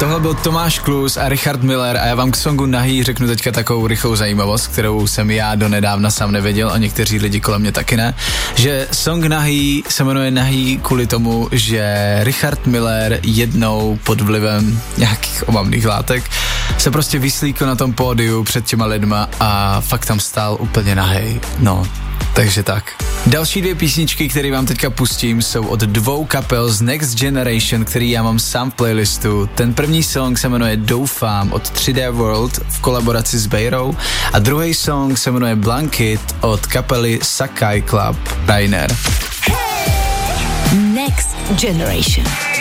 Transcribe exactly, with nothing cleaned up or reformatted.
Tohle byl Tomáš Klus a Richard Miller a já vám k songu Nahý řeknu teďka takovou rychlou zajímavost, kterou jsem já donedávna sám nevěděl a někteří lidi kolem mě taky ne, že song Nahý se jmenuje Nahý kvůli tomu, že Richard Miller jednou pod vlivem nějakých omamných látek se prostě vyslíkl na tom pódiu před těma lidma a fakt tam stál úplně nahej. No, takže tak. Další dvě písničky, které vám teďka pustím, jsou od dvou kapel z Next Generation, který já mám sám v playlistu. Ten první song se jmenuje Doufám od tři dé World v kolaboraci s Bejrou a druhý song se jmenuje Blanket od kapely Sakai Club Rainer. Next Generation.